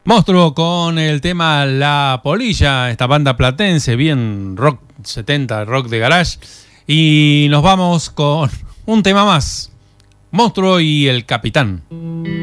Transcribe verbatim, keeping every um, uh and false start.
Monstruo con el tema La Polilla, esta banda platense, bien rock setenta, rock de garage. Y nos vamos con un tema más, Monstruo y el Capitán.